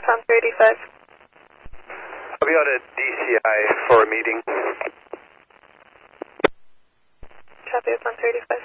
on 35. I'll be out at DCI for a meeting. Copy, it's on 35.